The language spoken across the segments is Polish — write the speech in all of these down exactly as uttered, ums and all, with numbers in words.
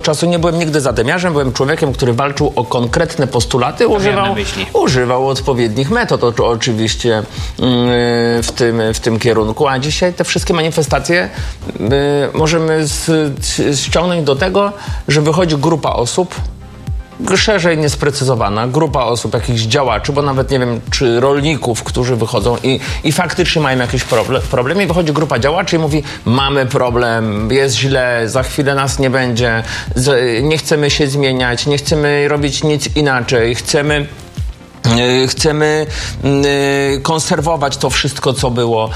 czasu nie byłem nigdy zadymiarzem, byłem człowiekiem, który walczył o konkretne postulaty, używał, używał odpowiednich metod o, oczywiście yy, w, tym, w tym kierunku, a dzisiaj te wszystkie manifestacje yy, możemy z, z, ściągnąć do tego, że wychodzi grupa osób, szerzej niesprecyzowana, grupa osób, jakichś działaczy, bo nawet nie wiem, czy rolników, którzy wychodzą i, i faktycznie mają jakiś problem, problem i wychodzi grupa działaczy i mówi, mamy problem, jest źle, za chwilę nas nie będzie, nie chcemy się zmieniać, nie chcemy robić nic inaczej, chcemy chcemy konserwować to wszystko, co było,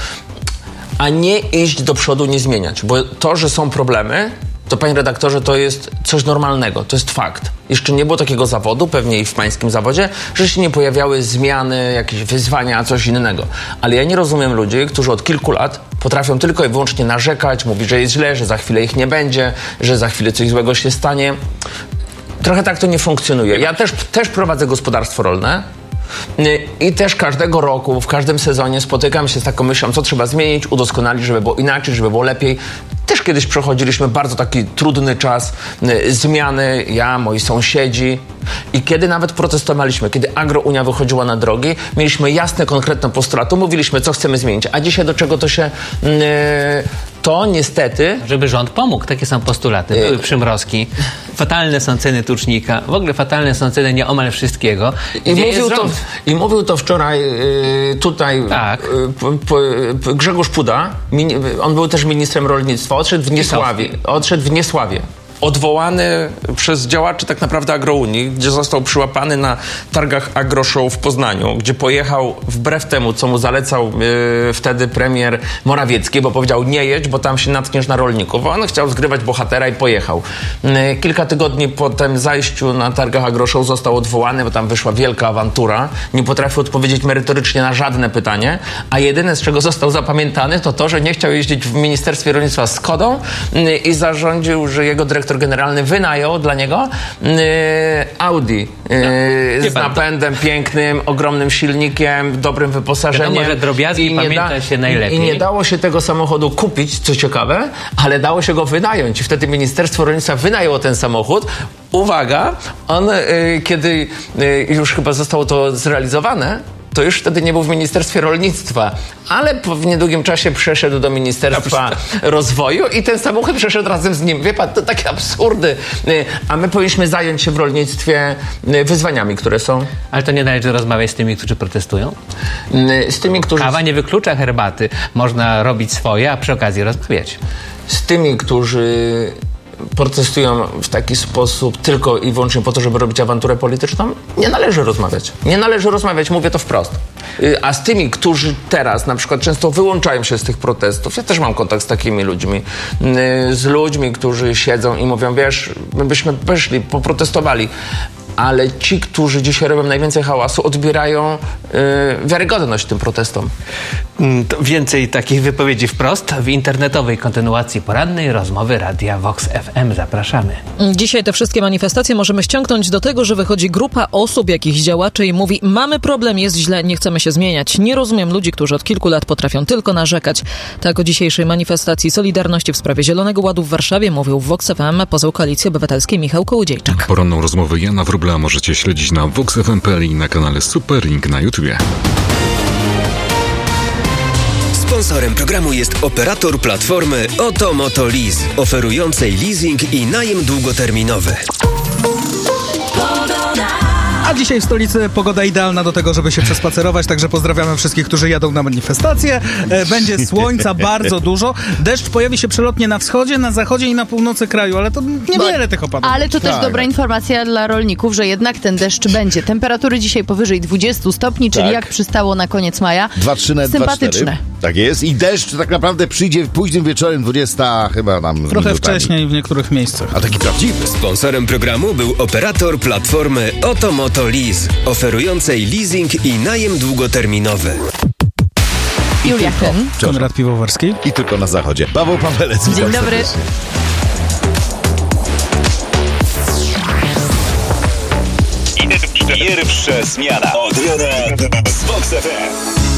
a nie iść do przodu, nie zmieniać, bo to, że są problemy, to, panie redaktorze, to jest coś normalnego, to jest fakt. Jeszcze nie było takiego zawodu, pewnie i w pańskim zawodzie, że się nie pojawiały zmiany, jakieś wyzwania, coś innego. Ale ja nie rozumiem ludzi, którzy od kilku lat potrafią tylko i wyłącznie narzekać, mówić, że jest źle, że za chwilę ich nie będzie, że za chwilę coś złego się stanie. Trochę tak to nie funkcjonuje. Ja też, też prowadzę gospodarstwo rolne. I też każdego roku, w każdym sezonie spotykam się z taką myślą, co trzeba zmienić, udoskonalić, żeby było inaczej, żeby było lepiej. Też kiedyś przechodziliśmy bardzo taki trudny czas y, zmiany, ja, moi sąsiedzi. I kiedy nawet protestowaliśmy, kiedy Agrounia wychodziła na drogi, mieliśmy jasne, konkretne postulaty, mówiliśmy, co chcemy zmienić. A dzisiaj do czego to się... Y, to niestety... Żeby rząd pomógł, takie są postulaty. Były przymrozki, fatalne są ceny tucznika, w ogóle fatalne są ceny nieomal wszystkiego. I mówił, to, I mówił to wczoraj y, tutaj tak. y, po, po, Grzegorz Puda, mini, on był też ministrem rolnictwa, odszedł w niesławie. Odszedł w niesławie. Odwołany przez działaczy tak naprawdę Agrounii, gdzie został przyłapany na targach AgroShow w Poznaniu, gdzie pojechał wbrew temu, co mu zalecał yy, wtedy premier Morawiecki, bo powiedział, nie jedź, bo tam się natkniesz na rolników. On chciał zgrywać bohatera i pojechał. Yy, kilka tygodni po tym zajściu na targach AgroShow został odwołany, bo tam wyszła wielka awantura. Nie potrafił odpowiedzieć merytorycznie na żadne pytanie, a jedyne, z czego został zapamiętany, to to, że nie chciał jeździć w Ministerstwie Rolnictwa z Skodą yy, i zarządził, że jego dyrektor generalny wynajął dla niego yy, Audi yy, z napędem pięknym, ogromnym silnikiem, dobrym wyposażeniem. Wiadomo, że drobiazgi i pamięta da, się najlepiej. I nie dało się tego samochodu kupić, co ciekawe, ale dało się go wynająć. I wtedy Ministerstwo Rolnictwa wynajęło ten samochód. Uwaga, on yy, kiedy yy, już chyba zostało to zrealizowane, to już wtedy nie był w Ministerstwie Rolnictwa, ale po w niedługim czasie przeszedł do Ministerstwa Rozwoju i ten samochód przeszedł razem z nim. Wie pan, to takie absurdy. A my powinniśmy zająć się w rolnictwie wyzwaniami, które są. Ale to nie należy rozmawiać z tymi, którzy protestują? Z tymi, którzy... Kawa nie wyklucza herbaty. Można robić swoje, a przy okazji rozmawiać. Z tymi, którzy protestują w taki sposób tylko i wyłącznie po to, żeby robić awanturę polityczną, nie należy rozmawiać. Nie należy rozmawiać, mówię to wprost. A z tymi, którzy teraz na przykład często wyłączają się z tych protestów, ja też mam kontakt z takimi ludźmi, z ludźmi, którzy siedzą i mówią, wiesz, my byśmy wyszli, poprotestowali, ale ci, którzy dzisiaj robią najwięcej hałasu, odbierają yy, wiarygodność tym protestom. To więcej takich wypowiedzi wprost w internetowej kontynuacji porannej rozmowy Radia Vox F M. Zapraszamy. Dzisiaj te wszystkie manifestacje możemy ściągnąć do tego, że wychodzi grupa osób, jakichś działaczy i mówi, mamy problem, jest źle, nie chcemy się zmieniać. Nie rozumiem ludzi, którzy od kilku lat potrafią tylko narzekać. Tak o dzisiejszej manifestacji Solidarności w sprawie Zielonego Ładu w Warszawie mówił w Vox F M poseł Koalicji Obywatelskiej Michał Kołodziejczak. Poranną rozmowę Jana Wróbla możecie śledzić na vox f m kropka p l i na kanale Superlink na YouTubie. Sponsorem programu jest operator platformy Oto Moto Lease, oferującej leasing i najem długoterminowy. A dzisiaj w stolicy pogoda idealna do tego, żeby się przespacerować, także pozdrawiamy wszystkich, którzy jadą na manifestację. Będzie słońca bardzo dużo. Deszcz pojawi się przelotnie na wschodzie, na zachodzie i na północy kraju, ale to niewiele tych opadów. Ale to też tak. dobra informacja dla rolników, że jednak ten deszcz będzie. Temperatury dzisiaj powyżej dwudziestu stopni, czyli tak. jak przystało na koniec maja. dwa trzy net, sympatyczne. Tak jest. I deszcz tak naprawdę przyjdzie późnym wieczorem, dwudziesta chyba nam Trochę minutami. wcześniej w niektórych miejscach. A taki prawdziwy. Sponsorem programu był operator platformy Oto Moto Lease, oferującej leasing i najem długoterminowy. Julia Hen. Konrad Piwowarski. I tylko na zachodzie. Paweł Pawelec. Dzień dobry. Pierwsza zmiana od rana z Vox F M.